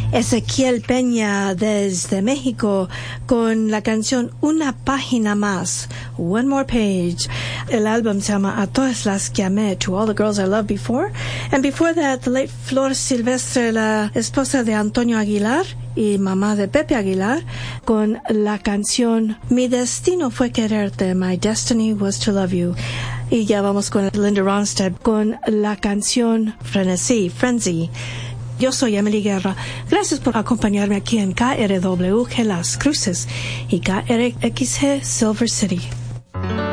Ezequiel Peña desde México con la canción Una Página Más, One More Page. El álbum se llama A Todas Las Que Amé, To All the Girls I Loved Before. And before that, the late Flor Silvestre, la esposa de Antonio Aguilar y mamá de Pepe Aguilar, con la canción Mi Destino Fue Quererte, My Destiny Was to Love You. Y ya vamos con Linda Ronstadt con la canción Frenesí, Frenzy. Yo soy Emily Guerra. Gracias por acompañarme aquí en KRWG Las Cruces y KRXG Silver City.